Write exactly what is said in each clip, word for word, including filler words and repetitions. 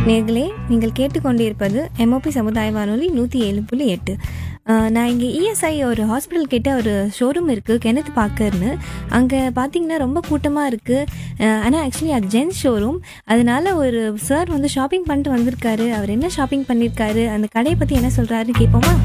நேர்களே, நீங்கள் கேட்டுக்கொண்டிருப்பது எம்ஓபி சமுதாய வானொலி நூற்றி ஏழு புள்ளி எட்டு. நான் இங்கே இஎஸ்ஐ ஒரு ஹாஸ்பிட்டல் கிட்ட ஒரு ஷோரூம் இருக்குது, கெனத் பார்க்கர்னு. அங்கே பார்த்தீங்கன்னா ரொம்ப கூட்டமாக இருக்குது. ஆனால் ஆக்சுவலி அது ஜென்ஸ் ஷோரூம். அதனால ஒரு சார் வந்து ஷாப்பிங் பண்ணிட்டு வந்திருக்காரு. அவர் என்ன ஷாப்பிங் பண்ணியிருக்காரு, அந்த கடையை பற்றி என்ன சொல்கிறாருன்னு கேட்போமா?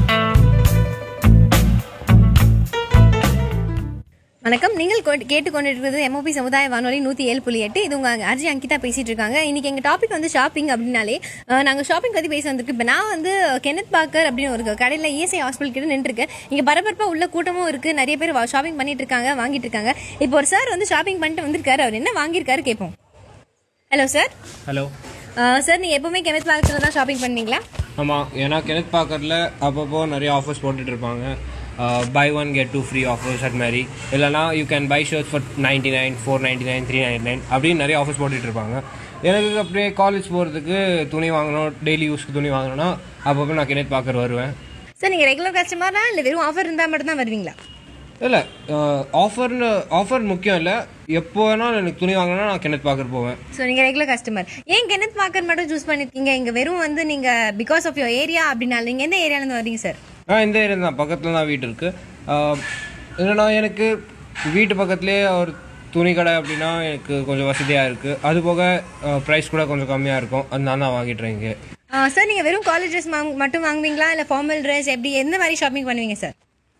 வணக்கம். நீங்கள் கேட்டுக்கொண்டிருக்கிறது எம்ஓபி சமுதாய வானொலி நூற்றி ஏழு புள்ளி எட்டு. இது உங்கள் அர்ஜி அங்கிதா பேசிட்டு இருக்காங்க. இன்னைக்கு எங்கள் டாபிக் வந்து ஷாப்பிங் அப்படின்னாலே நாங்கள் ஷாப்பிங் பற்றி பேச வந்திருக்கு. இப்போ நான் வந்து கெனத் பார்க்கர் அப்படின்னு ஒரு கடையில் இஎஸ்ஐ ஹாஸ்பிட்டல் கிட்ட நின்றுருக்கேன். இங்கே பரபரப்பாக உள்ள கூட்டமும் இருக்குது, நிறைய பேர் ஷாப்பிங் பண்ணிட்டு இருக்காங்க, வாங்கிட்டு இருக்காங்க. இப்போ ஒரு சார் வந்து ஷாப்பிங் பண்ணிட்டு வந்திருக்காரு. அவர் என்ன வாங்கியிருக்காரு கேட்போம். Hello sir. ஹலோ சார், நீங்கள் எப்பவுமே கெனத் பார்க்கரில் தான் ஷாப்பிங் பண்ணீங்களா? ஆமாம், ஏன்னா கெனத் பார்க்கரில் அப்பப்போ நிறைய ஆஃபர்ஸ் போட்டுட்டு இருப்பாங்க. By one get two free offers அது மாதிரி. இல்லைனா you can buy shirts for ninety nine four ninety nine three ninety nine அப்படின்னு நிறைய ஆஃபர்ஸ் போட்டுட்டு இருப்பாங்க. எனக்கு அப்படியே காலேஜ் போகிறதுக்கு துணி வாங்கணும், டெய்லி யூஸ்க்கு துணி வாங்கணும்னா அப்பப்போ நான் கெனத் பார்க்கர் வருவேன். சார், நீங்கள் ரெகுலர் கஸ்டமரா இல்லை வெறும் ஆஃபர் இருந்தால் மட்டும் தான் வருவீங்களா? இல்லை, ஆஃபர்னு ஆஃபர் முக்கியம் இல்லை. எப்போ வேணாலும் எனக்கு துணி வாங்கினா நான் கெனத் பார்க்கர் போவேன். ஸோ நீங்கள் ரெகுலர் கஸ்டமர். ஏன் கெனத் பார்க்கர் மட்டும் சூஸ் பண்ணியிருக்கீங்க? இங்கே வெறும் வந்து நீங்கள் பிகாஸ் ஆஃப் யோர் ஏரியா அப்படின்னா நீங்கள் எந்த ஏரியாலேருந்து வரீங்க சார்? ஆ, இந்த ஏரியா தான், பக்கத்தில் தான் வீடு இருக்குது. இல்லைனா எனக்கு வீட்டு பக்கத்துலேயே ஒரு துணி கடை அப்படின்னா எனக்கு கொஞ்சம் வசதியாக இருக்குது. அது போக ப்ரைஸ் கூட கொஞ்சம் கம்மியாக இருக்கும். அதனால நான் வாங்கிட்டுறேன் இங்கே. சார், நீங்கள் வெறும் காலேஜ் ட்ரெஸ் மட்டும் வாங்குவீங்களா இல்லை ஃபார்மல் ட்ரெஸ், எப்படி எந்த மாதிரி ஷாப்பிங் பண்ணுவீங்க சார்?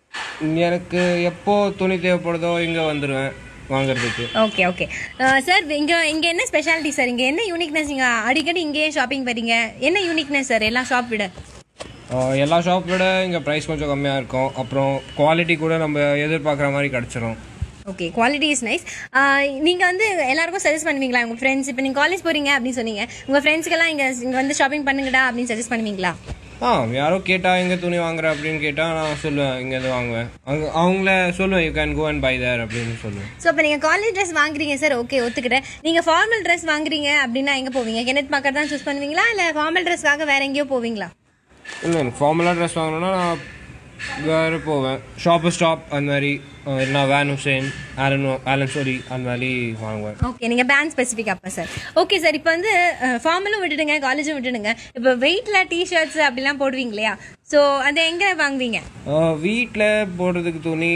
எனக்கு எப்போ துணி தேவைப்படுதோ இங்கே வந்துடுவேன் வாங்குறதுக்கு. ஓகே ஓகே சார், இங்கே இங்கே என்ன ஸ்பெஷாலிட்டி சார்? இங்கே என்ன யூனிக்னஸ்? நீங்கள் அடிக்கடி இங்கேயே ஷாப்பிங் வரீங்க, என்ன யூனிக்னஸ் சார் எல்லா ஷாப் விட? எல்லா ஷாப் விட இங்கே ப்ரைஸ் கொஞ்சம் கம்மியாக இருக்கும். அப்புறம் குவாலிட்டி கூட நம்ம எதிர்பார்க்குற மாதிரி கிடச்சிரும். Okay, quality is nice. நீங்கள் வந்து எல்லாருக்கும் சஜஸ்ட் பண்ணுவீங்களா? உங்கள் ஃப்ரெண்ட்ஸ், இப்போ நீங்கள் காலேஜ் போகிறீங்க அப்படின்னு சொன்னீங்க, உங்கள் ஃப்ரெண்ட்ஸ்க்கெல்லாம் இங்கே இங்கே வந்து ஷாப்பிங் பண்ணுங்கடா அப்படின்னு சஜஸ்ட் பண்ணுவீங்களா? ஆ, யாரோ கேட்டால் எங்கே துணி வாங்குற அப்படின்னு கேட்டால் நான் சொல்லுவேன் இங்கேருந்து வாங்குவேன். அங்கே அவங்கள சொல்லுவேன் you can go and by their அப்படின்னு சொல்லுவேன். ஸோ இப்போ நீங்கள் காலேஜ் ட்ரெஸ் வாங்குறீங்க சார், ஓகே ஒத்துக்கிறேன். நீங்கள் ஃபார்மல் ட்ரெஸ் வாங்குறீங்க அப்படின்னா எங்கே போவீங்க? கெனத் பார்க்கர் தான் சூஸ் பண்ணுவீங்களா இல்லை ஃபார்மல் ட்ரெஸ்க்காக வேற எங்கேயோ போவீங்களா? இல்லை, எனக்கு ஃபார்மலாக ட்ரெஸ் வாங்கணும்னா நான் வேறு போவேன், ஷாப்பு ஸ்டாப் அந்த மாதிரி, இல்லைனா வேன் ஹுசேன், ஆலன் ஆலன் சோரி அந்த மாதிரி வாங்குவேன். ஓகே, நீங்கள் பேண்ட் ஸ்பெசிஃபிக் அப்போ சார். ஓகே சார், இப்போ வந்து ஃபார்மலும் விட்டுடுங்க, காலேஜும் விட்டுடுங்க. இப்போ வெயிட்டில் டிஷர்ட்ஸ் அப்படிலாம் போடுவீங்க இல்லையா? ஸோ அதை எங்கே வாங்குவீங்க? வீட்டில் போடுறதுக்கு துணி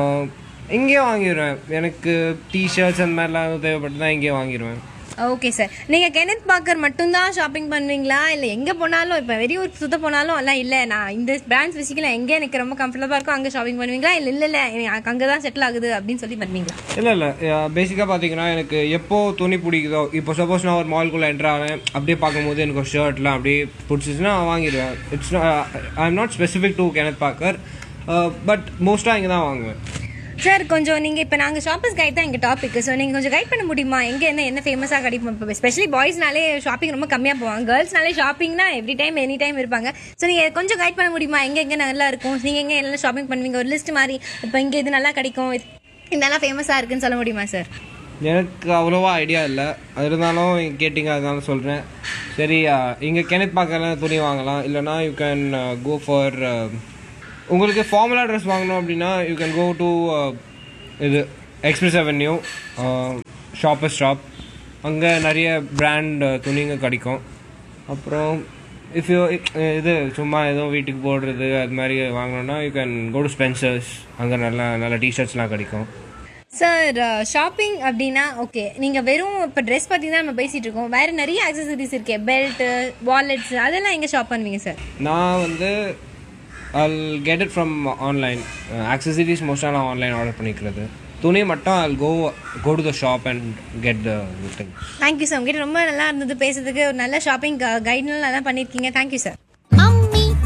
இங்கேயே வாங்கிடுவேன். எனக்கு டிஷர்ட்ஸ் அந்த மாதிரிலாம் தேவைப்பட்டு தான் இங்கேயே வாங்கிடுவேன். ஓகே சார், நீங்கள் கெனத் பார்க்கர் மட்டும்தான் ஷாப்பிங் பண்ணுவீங்களா இல்லை எங்கே போனாலும், இப்போ வெளியூர் சுத்த போனாலும் எல்லாம் இல்லை நான் இந்த பிராண்ட் ஸ்பெசிஃபிக்கில் எங்கே எனக்கு ரொம்ப கம்ஃபர்டபுளாக இருக்கும் அங்கே ஷாப்பிங் பண்ணுவீங்களா? இல்லை இல்லை இல்லை எனக்கு அங்கே தான் செட்டில் ஆகுது அப்படின்னு சொல்லி பண்ணுவீங்களா? இல்லை இல்லை, பேசிக்காக பார்த்தீங்கன்னா எனக்கு எப்போ துணி பிடிக்குதோ, இப்போ சப்போஸ் நான் ஒரு மால்குள்ளே என்ட்ரு ஆகிறேன், அப்படியே பார்க்கும்போது எனக்கு ஒரு ஷர்ட்லாம் அப்படியே பிடிச்சிச்சுன்னா வாங்கிடுவேன். It's I am not specific to Kenneth Parker, but மோஸ்ட்டாக இங்கே தான் வாங்குவேன். சார், கொஞ்சம் நீங்கள் இப்போ நாங்கள் ஷாப்பர்ஸ் கைட் தான் எங்கள் டாபிக். ஸோ நீங்கள் கொஞ்சம் கைட் பண்ண முடியுமா? எங்கே என்ன என்ன ஃபேமஸாக கிடைக்கும்? இப்போ எஸ்பெஷலி பாய்ஸ்னாலே ஷாப்பிங் ரொம்ப கம்மியாக போவாங்க, கேர்ள்ஸ்னாலே ஷாப்பிங்னா எவ்ரி டைம் எனி டைம் இருப்பாங்க. ஸோ நீங்கள் கொஞ்சம் கைட் பண்ண முடியுமா? எங்கே எங்கே நல்லா இருக்கும், நீங்கள் எங்கே எல்லாம் ஷாப்பிங் பண்ணுவீங்க, ஒரு லிஸ்ட் மாதிரி. இப்போ இங்கே இது நல்லா கிடைக்கும், இதெல்லாம் ஃபேமஸாக இருக்குன்னு சொல்ல முடியுமா சார்? எனக்கு அவ்வளோவா ஐடியா இல்லை, இருந்தாலும் கேட்டிங்க அதனால சொல்கிறேன். சரி, இங்கே கெனத் பார்க்கறதுல துணி வாங்கலாம். இல்லைனா யூ கேன் கோ ஃபார், உங்களுக்கு ஃபார்மலாக ட்ரெஸ் வாங்கணும் அப்படின்னா யூ கேன் கோ டு இது எக்ஸ்பிரஸ் அவென்யூ, ஷாப்பர் ஸ்டாப். அங்கே நிறைய பிராண்ட் துணிங்க கிடைக்கும். அப்புறம் இஃப் யூ இது சும்மா எதுவும் வீட்டுக்கு போடுறது அது மாதிரி வாங்கணுன்னா you can go to Spencer's. அங்கே நல்லா நல்ல டிஷர்ட்ஸ்லாம் கிடைக்கும். சார், ஷாப்பிங் அப்படின்னா ஓகே, நீங்கள் வெறும் இப்போ ட்ரெஸ் பற்றி தான் நம்ம பேசிகிட்டு இருக்கோம், வேறு நிறைய ஆக்சசரிஸ் இருக்கே, பெல்ட்டு, வாலெட்ஸ், அதெல்லாம் எங்கே ஷாப் பண்ணுவீங்க சார்? நான் வந்து I'll get it from online. Uh, accessories மோஸ்ட்டாக நான் ஆன்லைன் ஆர்டர் பண்ணிக்கிறது. துணி மட்டும் I'll go go to the shop and get the things. Thank you sir, உங்ககிட்ட ரொம்ப நல்லா இருந்தது பேசுறதுக்கு. ஒரு நல்ல ஷாப்பிங் கைட்லாம் நல்லா பண்ணியிருக்கீங்க. Thank you sir.